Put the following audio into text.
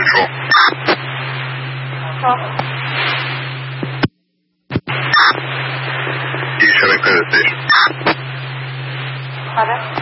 说。 好。 继续来开始。 好的。